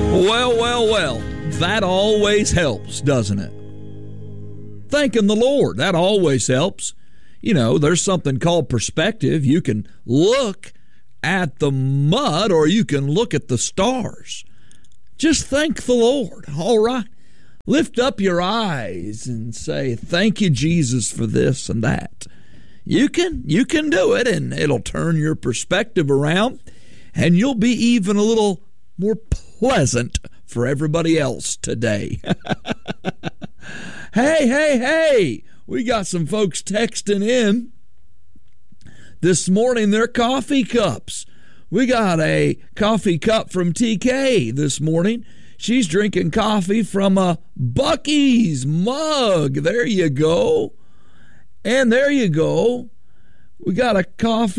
Well, that always helps, doesn't it? Thanking the Lord, that always helps. You know, there's something called perspective. You can look at the mud or you can look at the stars. Just thank the Lord, all right? Lift up your eyes and say, thank you, Jesus, for this and that. You can do it, and it'll turn your perspective around, and you'll be even a little more pleasant for everybody else today. Hey, we got some folks texting in this morning their coffee cups. We got a coffee cup from TK this morning. She's drinking coffee from a Buc-ee's mug. There you go. And there you go. We got a cup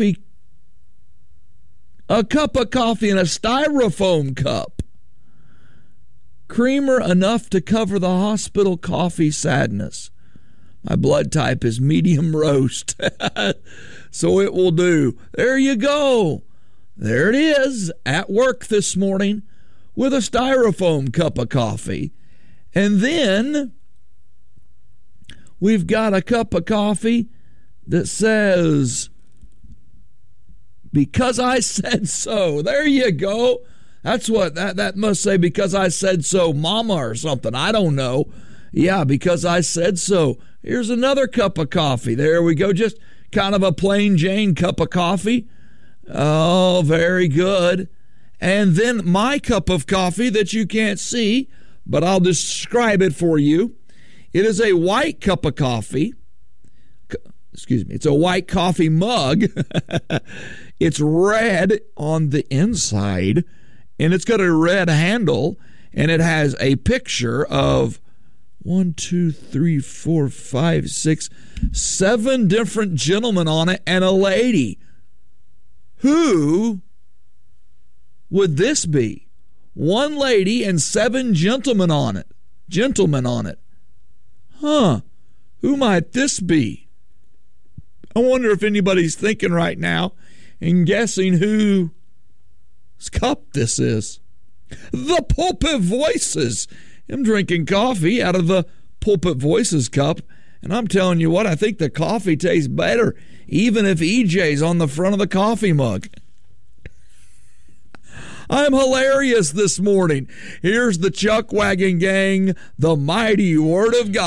of coffee in a styrofoam cup. Creamer enough to cover the hospital coffee sadness. My blood type is medium roast, so it will do. There you go. There it is, at work this morning with a styrofoam cup of coffee. And then we've got a cup of coffee that says, because I said so. There you go. That's what that must say, because I said so, mama, or something. I don't know. Yeah, because I said so. Here's another cup of coffee. There we go. Just kind of a plain Jane cup of coffee. Oh, very good. And then my cup of coffee that you can't see, but I'll describe it for you. It is a white cup of coffee. Excuse me. It's a white coffee mug. It's red on the inside, and it's got a red handle, and it has a picture of 1, 2, 3, 4, 5, 6, 7 different gentlemen on it and a lady. Who would this be? 1 lady and 7 gentlemen on it. Huh. Who might this be? I wonder if anybody's thinking right now and guessing whose cup this is. The Pulpit Voices. I'm drinking coffee out of the Pulpit Voices cup, and I'm telling you what, I think the coffee tastes better, even if EJ's on the front of the coffee mug. I'm hilarious this morning. Here's the Chuck Wagon Gang, the mighty Word of God.